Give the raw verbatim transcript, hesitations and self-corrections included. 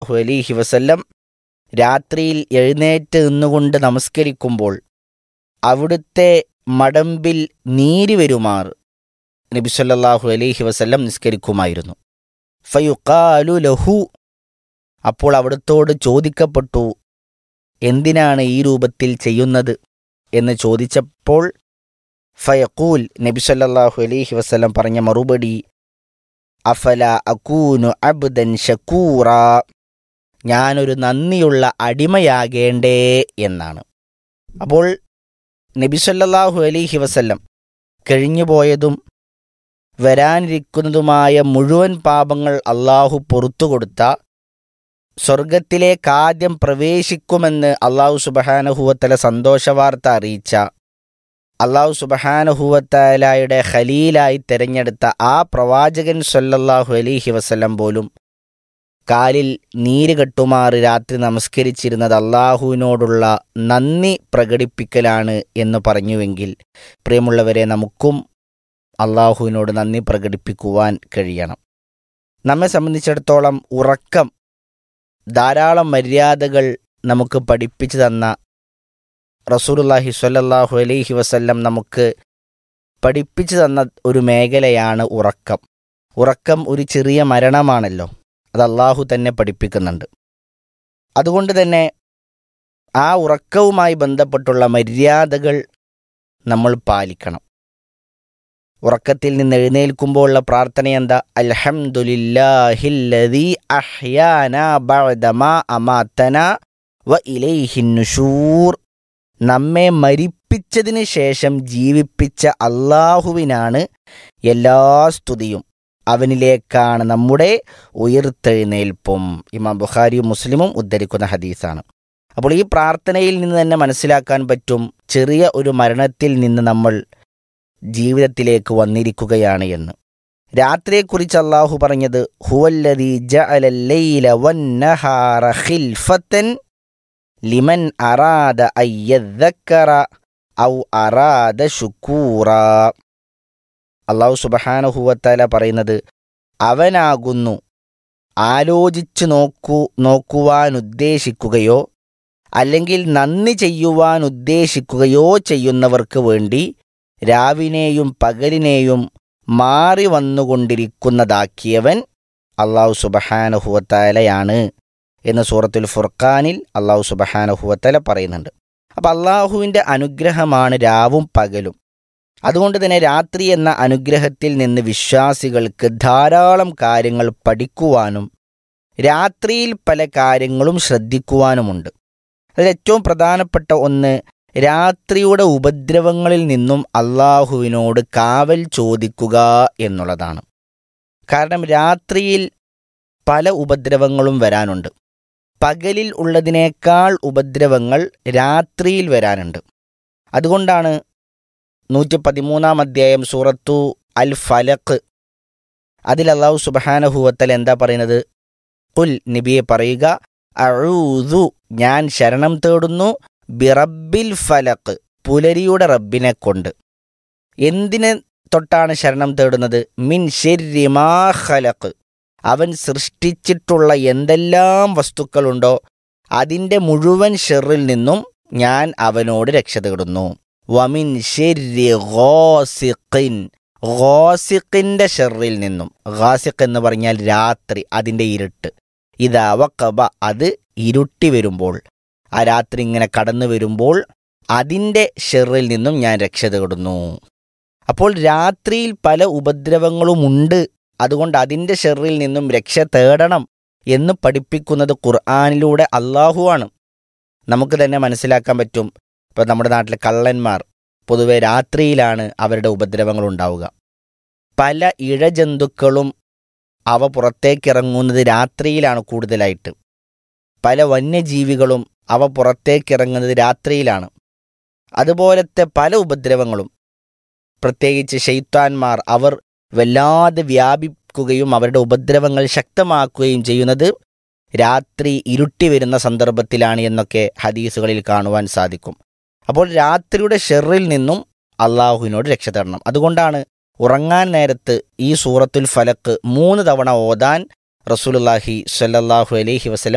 സല്ലല്ലാഹു അലൈഹി വസല്ലം രാത്രിയിൽ എഴുന്നേറ്റ് നിന്നുകൊണ്ട് നമസ്കരിക്കുമ്പോൾ അവിടുത്തെ മടമ്പിൽ നീര് വരുമാർ നബി സല്ലല്ലാഹു അലൈഹി വസല്ലം നിസ്കരിക്കുമായിരുന്നു. ഫയുഖാലു ലഹു, അപ്പോൾ അവിടുത്തോട് ചോദിക്കപ്പെട്ടു, എന്തിനാണ് ഈ രൂപത്തിൽ ചെയ്യുന്നത് എന്ന് ചോദിച്ചപ്പോൾ ഫയഖൂൽ, നബി സല്ലല്ലാഹു അലൈഹി വസല്ലം പറഞ്ഞ മറുപടി, അഫല അകൂനു അബ്ദൻ ശകൂറ, ഞാനൊരു നന്ദിയുള്ള അടിമയാകേണ്ടേ എന്നാണ്. അപ്പോൾ നബി സല്ലല്ലാഹു അലൈഹി വസല്ലം കഴിഞ്ഞുപോയതും വരാനിരിക്കുന്നതുമായ മുഴുവൻ പാപങ്ങൾ അള്ളാഹു പുറത്തു കൊടുത്ത, സ്വർഗത്തിലേക്ക് ആദ്യം പ്രവേശിക്കുമെന്ന് അള്ളാഹു സുബ്ഹാനഹു വ തആല സന്തോഷവാർത്ത അറിയിച്ച, അള്ളാഹു സുബ്ഹാനഹു വ തആലയുടെ ഖലീലായി തിരഞ്ഞെടുത്ത ആ പ്രവാചകൻ സല്ലല്ലാഹു അലൈഹി വസല്ലം പോലും കാലിൽ നീര് കെട്ടുമാറ് രാത്രി നമസ്കരിച്ചിരുന്നത് അള്ളാഹുവിനോടുള്ള നന്ദി പ്രകടിപ്പിക്കലാണ് എന്ന് പറഞ്ഞുവെങ്കിൽ, പ്രിയമുള്ളവരെ, നമുക്കും അള്ളാഹുവിനോട് നന്ദി പ്രകടിപ്പിക്കുവാൻ കഴിയണം. നമ്മെ സംബന്ധിച്ചിടത്തോളം ഉറക്കം ധാരാളം മര്യാദകൾ നമുക്ക് പഠിപ്പിച്ചു തന്ന റസൂലുള്ളാഹി സ്വല്ലല്ലാഹു അലൈഹി വസല്ലം നമുക്ക് പഠിപ്പിച്ചു തന്ന ഒരു മേഖലയാണ് ഉറക്കം. ഉറക്കം ഒരു ചെറിയ മരണമാണല്ലോ, അത് അള്ളാഹു തന്നെ പഠിപ്പിക്കുന്നുണ്ട്. അതുകൊണ്ട് തന്നെ ആ ഉറക്കവുമായി ബന്ധപ്പെട്ടുള്ള മര്യാദകൾ നമ്മൾ പാലിക്കണം. ഉറക്കത്തിൽ നിന്ന് എഴുന്നേൽക്കുമ്പോഴുള്ള പ്രാർത്ഥന എന്താ? അൽഹംദുലില്ലാഹില്ലദീ അഹ്യാനാ ബഅദമാ അമാതനാ വ ഇലൈഹിൻ നുശൂർ. നമ്മെ മരിപ്പിച്ചതിന് ശേഷം ജീവിപ്പിച്ച അള്ളാഹുവിനാണ് എല്ലാ സ്തുതിയും, അവനിലേക്കാണ് നമ്മുടെ ഉയർത്തെഴുന്നേൽപ്പും. ഇമാം ബുഖാരിയും മുസ്ലിമും ഉദ്ധരിക്കുന്ന ഹദീസാണ്. അപ്പോൾ ഈ പ്രാർത്ഥനയിൽ നിന്ന് തന്നെ മനസ്സിലാക്കാൻ പറ്റും ചെറിയ ഒരു മരണത്തിൽ നിന്ന് നമ്മൾ ജീവിതത്തിലേക്ക് വന്നിരിക്കുകയാണ് എന്ന്. രാത്രിയെക്കുറിച്ച് അള്ളാഹു പറഞ്ഞത്, ഹുവല്ലദീ ജഅലൽ ലൈല വന്നഹാറ ഖിൽഫത്തൻ ലിമൻ അറാദ അയ്യദ്ദക്കറ ഔ അറാദ ശുക്കൂറ. അള്ളാഹു സുബ്ഹാനഹു വ തആല പറയുന്നത്, അവനാകുന്നു ആലോചിച്ചു നോക്കൂ നോക്കുവാൻ ഉദ്ദേശിക്കുകയോ അല്ലെങ്കിൽ നന്ദി ചെയ്യുവാൻ ഉദ്ദേശിക്കുകയോ ചെയ്യുന്നവർക്ക് വേണ്ടി രാവിനെയും പകലിനെയും മാറി വന്നുകൊണ്ടിരിക്കുന്നതാക്കിയവൻ അള്ളാഹു സുബ്ഹാനഹു വ തആലയാണ് എന്ന് സൂറത്തുൽ ഫുർഖാനിൽ അള്ളാഹു സുബ്ഹാനഹു വ തആല പറയുന്നുണ്ട്. അപ്പം അള്ളാഹുവിൻ്റെ അനുഗ്രഹമാണ് രാവും പകലും. അതുകൊണ്ട് തന്നെ രാത്രി എന്ന അനുഗ്രഹത്തിൽ നിന്ന് വിശ്വാസികൾക്ക് ധാരാളം കാര്യങ്ങൾ പഠിക്കുവാനും രാത്രിയിൽ പല കാര്യങ്ങളും ശ്രദ്ധിക്കുവാനുമുണ്ട്. അതിലേറ്റവും പ്രധാനപ്പെട്ട ഒന്ന്, രാത്രിയുടെ ഉപദ്രവങ്ങളിൽ നിന്നും അള്ളാഹുവിനോട് കാവൽ ചോദിക്കുക എന്നുള്ളതാണ്. കാരണം രാത്രിയിൽ പല ഉപദ്രവങ്ങളും വരാനുണ്ട്. പകലിൽ ഉള്ളതിനേക്കാൾ ഉപദ്രവങ്ങൾ രാത്രിയിൽ വരാനുണ്ട്. അതുകൊണ്ടാണ് നൂറ്റി പതിമൂന്നാം അധ്യായം സൂറത്തു അൽ ഫലഖ്, അതിൽ അല്ലാഹു സുബ്ഹാനഹു വ തആല എന്താ പറയുന്നത്? ഖുൽ, നബിയെ പറയുക, അഊദു, ഞാൻ ശരണം തേടുന്നു, ബിറബ്ബിൽ ഫലഖ്, പുലരിയുടെ റബ്ബിനെ കൊണ്ട്. എന്തിനെ തൊട്ടാണ് ശരണം തേടുന്നത്? മിൻ ശർരി മാ ഖലഖ്, അവൻ സൃഷ്ടിച്ചിട്ടുള്ള എന്തെല്ലാം വസ്തുക്കളുണ്ടോ അതിൻ്റെ മുഴുവൻ ഷെറിൽ നിന്നും ഞാൻ അവനോട് രക്ഷ തേടുന്നു. വമിൻ ശർരി ഗാസിഖിൻ, ഗാസിഖിൻ്റെ ഷെറിൽ നിന്നും. ഗാസിഖ് എന്ന് പറഞ്ഞാൽ രാത്രി, അതിൻ്റെ ഇരുട്ട്. ഇദാ വഖബ, അത് ഇരുട്ടി വരുമ്പോൾ, ആ രാത്രി ഇങ്ങനെ കടന്നു വരുമ്പോൾ അതിൻ്റെ ഷെറിൽ നിന്നും ഞാൻ രക്ഷ തേടുന്നു. അപ്പോൾ രാത്രിയിൽ പല ഉപദ്രവങ്ങളുമുണ്ട്. അതുകൊണ്ട് അതിൻ്റെ ഷെറിൽ നിന്നും രക്ഷ തേടണം എന്ന് പഠിപ്പിക്കുന്നത് ഖുർആനിലൂടെ അള്ളാഹുവാണ്. നമുക്ക് തന്നെ മനസ്സിലാക്കാൻ പറ്റും. ഇപ്പോൾ നമ്മുടെ നാട്ടിലെ കള്ളന്മാർ പൊതുവെ രാത്രിയിലാണ് അവരുടെ ഉപദ്രവങ്ങൾ ഉണ്ടാവുക. പല ഇഴജന്തുക്കളും അവ പുറത്തേക്കിറങ്ങുന്നത് രാത്രിയിലാണ് കൂടുതലായിട്ട്. പല വന്യജീവികളും അവ പുറത്തേക്കിറങ്ങുന്നത് രാത്രിയിലാണ്. അതുപോലത്തെ പല ഉപദ്രവങ്ങളും, പ്രത്യേകിച്ച് ശൈത്താന്മാർ, അവർ വല്ലാതെ വ്യാപിക്കുകയും അവരുടെ ഉപദ്രവങ്ങൾ ശക്തമാക്കുകയും ചെയ്യുന്നത് രാത്രി ഇരുട്ടി വരുന്ന സന്ദർഭത്തിലാണ് എന്നൊക്കെ ഹദീസുകളിൽ കാണുവാൻ സാധിക്കും. അപ്പോൾ രാത്രിയുടെ ഷെറിൽ നിന്നും അള്ളാഹുവിനോട് രക്ഷ തേടണം. അതുകൊണ്ടാണ് ഉറങ്ങാൻ നേരത്ത് ഈ സൂറത്തുൽ ഫലക്ക് മൂന്ന് തവണ ഓതാൻ റസൂലുള്ളാഹി സ്വല്ലല്ലാഹു അലൈഹി വസല്ലം